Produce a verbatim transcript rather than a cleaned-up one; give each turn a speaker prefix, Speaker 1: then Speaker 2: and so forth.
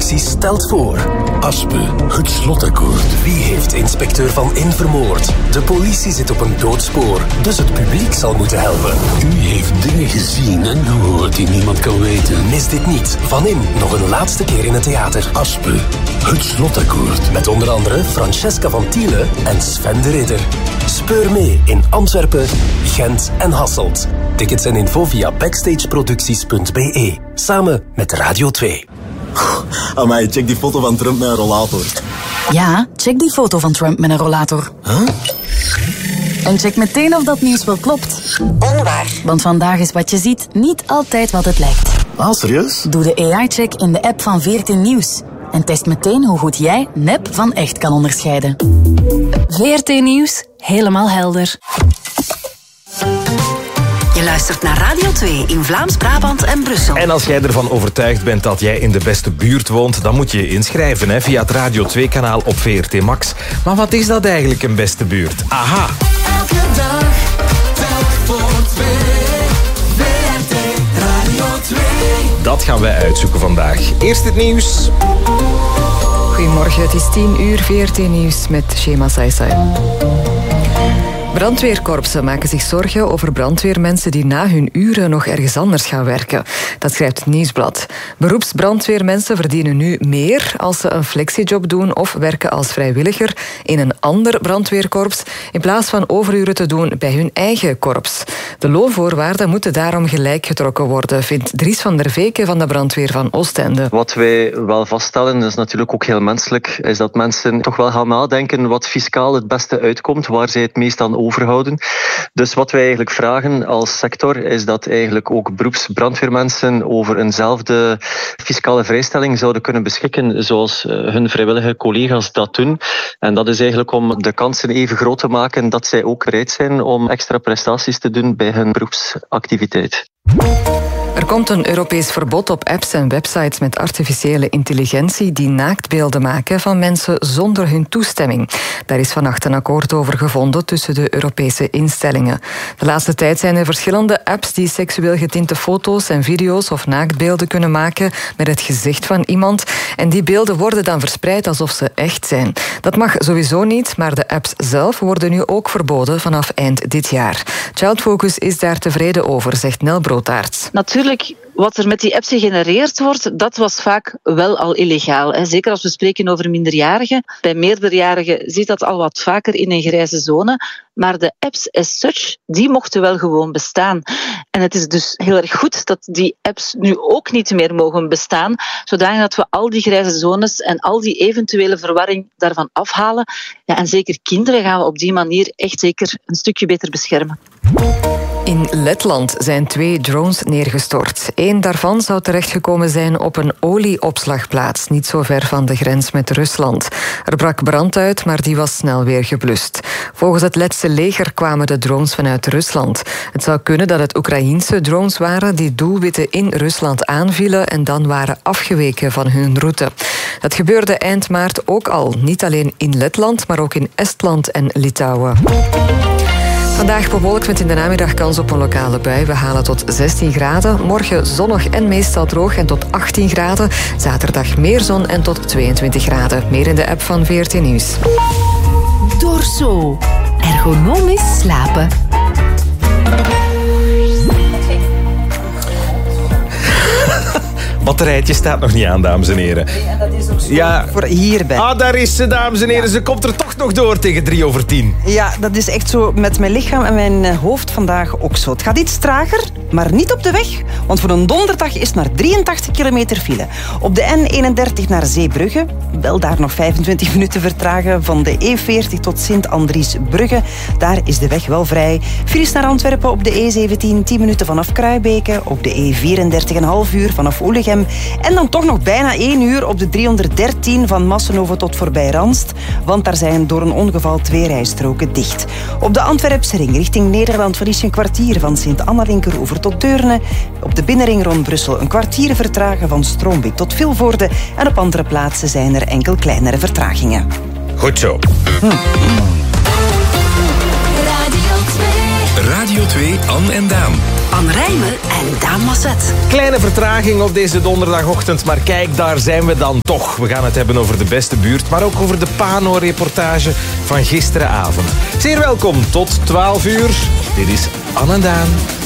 Speaker 1: Producties stelt voor... Aspe, het slotakkoord. Wie heeft inspecteur Van In vermoord? De politie zit op een doodspoor, dus het publiek zal moeten helpen.
Speaker 2: U heeft dingen gezien en gehoord die niemand kan weten.
Speaker 1: Mis dit niet. Van In, nog een laatste keer in het theater.
Speaker 2: Aspe, het slotakkoord.
Speaker 1: Met onder andere Francesca van Tiele en Sven de Ridder. Speur mee in Antwerpen, Gent en Hasselt. Tickets en info via backstageproducties punt b e. Samen met Radio twee.
Speaker 3: Amai, check die foto van Trump met een rollator.
Speaker 4: Ja, check die foto van Trump met een rollator.
Speaker 3: Huh?
Speaker 4: En check meteen of dat nieuws wel klopt.
Speaker 5: Onwaar.
Speaker 4: Want vandaag is wat je ziet niet altijd wat het lijkt.
Speaker 3: Ah, serieus?
Speaker 4: Doe de A I-check in de app van veertien Nieuws. En test meteen hoe goed jij nep van echt kan onderscheiden. veertien Nieuws, helemaal helder.
Speaker 5: Je luistert naar Radio twee in Vlaams-Brabant en Brussel.
Speaker 6: En als jij ervan overtuigd bent dat jij in de beste buurt woont, dan moet je je inschrijven hè, via het Radio twee-kanaal op V R T Max. Maar wat is dat eigenlijk, een beste buurt? Aha!
Speaker 7: Elke dag, telk voor twee. V R T Radio twee.
Speaker 6: Dat gaan wij uitzoeken vandaag. Eerst het nieuws.
Speaker 8: Goedemorgen, het is tien uur, V R T Nieuws met Shema Saisai. Brandweerkorpsen maken zich zorgen over brandweermensen die na hun uren nog ergens anders gaan werken. Dat schrijft het Nieuwsblad. Beroepsbrandweermensen verdienen nu meer als ze een flexiejob doen of werken als vrijwilliger in een ander brandweerkorps in plaats van overuren te doen bij hun eigen korps. De loonvoorwaarden moeten daarom gelijk getrokken worden, vindt Dries van der Veken van de brandweer van Oostende.
Speaker 9: Wat wij wel vaststellen, dat is natuurlijk ook heel menselijk, is dat mensen toch wel gaan nadenken wat fiscaal het beste uitkomt, waar zij het meest aan overhouden. Dus wat wij eigenlijk vragen als sector is dat eigenlijk ook beroepsbrandweermensen over eenzelfde fiscale vrijstelling zouden kunnen beschikken zoals hun vrijwillige collega's dat doen. En dat is eigenlijk om de kansen even groot te maken dat zij ook bereid zijn om extra prestaties te doen bij hun beroepsactiviteit.
Speaker 8: Er komt een Europees verbod op apps en websites met artificiële intelligentie die naaktbeelden maken van mensen zonder hun toestemming. Daar is vannacht een akkoord over gevonden tussen de Europese instellingen. De laatste tijd zijn er verschillende apps die seksueel getinte foto's en video's of naaktbeelden kunnen maken met het gezicht van iemand. En die beelden worden dan verspreid alsof ze echt zijn. Dat mag sowieso niet, maar de apps zelf worden nu ook verboden vanaf eind dit jaar. Child Focus is daar tevreden over, zegt Nel Broodaerts.
Speaker 10: Natuurlijk, wat er met die apps gegenereerd wordt, dat was vaak wel al illegaal. Hè. Zeker als we spreken over minderjarigen. Bij meerderjarigen zit dat al wat vaker in een grijze zone. Maar de apps as such, die mochten wel gewoon bestaan. En het is dus heel erg goed dat die apps nu ook niet meer mogen bestaan, zodat we al die grijze zones en al die eventuele verwarring daarvan afhalen. Ja, en zeker kinderen gaan we op die manier echt zeker een stukje beter beschermen.
Speaker 8: In Letland zijn twee drones neergestort. Eén daarvan zou terechtgekomen zijn op een olieopslagplaats, niet zo ver van de grens met Rusland. Er brak brand uit, maar die was snel weer geblust. Volgens het Letse leger kwamen de drones vanuit Rusland. Het zou kunnen dat het Oekraïense drones waren die doelwitten in Rusland aanvielen en dan waren afgeweken van hun route. Dat gebeurde eind maart ook al, niet alleen in Letland, maar ook in Estland en Litouwen. Vandaag bewolkt met in de namiddag kans op een lokale bui. We halen tot zestien graden. Morgen zonnig en meestal droog en tot achttien graden. Zaterdag meer zon en tot tweeëntwintig graden. Meer in de app van V R T Nieuws.
Speaker 11: Dorso. Ergonomisch slapen.
Speaker 6: Batterijtje staat nog niet aan, dames en heren.
Speaker 12: Nee, en dat is ook zo
Speaker 6: ja.
Speaker 12: voor hierbij.
Speaker 6: Ah, daar is ze, dames en heren. Ja. Ze komt er toch nog door tegen drie over tien.
Speaker 12: Ja, dat is echt zo met mijn lichaam en mijn hoofd vandaag ook zo. Het gaat iets trager, maar niet op de weg. Want voor een donderdag is het maar drieëntachtig kilometer file. Op de N eenendertig naar Zeebrugge. Wel daar nog vijfentwintig minuten vertragen. Van de E veertig tot Sint-Andries-Brugge. Daar is de weg wel vrij. Files naar Antwerpen op de E zeventien, tien minuten vanaf Kruibeke. Op de E vierendertig, een half uur vanaf Oelegem. En dan toch nog bijna één uur op de driehonderddertien van Massenhoven tot voorbij Ranst. Want daar zijn door een ongeval twee rijstroken dicht. Op de Antwerpse ring richting Nederland verlies je een kwartier van Sint-Anna-Linkeroever tot Deurne. Op de binnenring rond Brussel een kwartier vertragen van Stroombeek tot Vilvoorde. En op andere plaatsen zijn er enkel kleinere vertragingen.
Speaker 6: Goed zo.
Speaker 12: Hm.
Speaker 7: Radio twee.
Speaker 1: Radio twee, Anne en Daan.
Speaker 5: Anne Rijmen en Daan Masset.
Speaker 6: Kleine vertraging op deze donderdagochtend, maar kijk, daar zijn we dan toch. We gaan het hebben over de beste buurt, maar ook over de Pano-reportage van gisteravond. Zeer welkom, tot twaalf uur. Dit is Anne en Daan.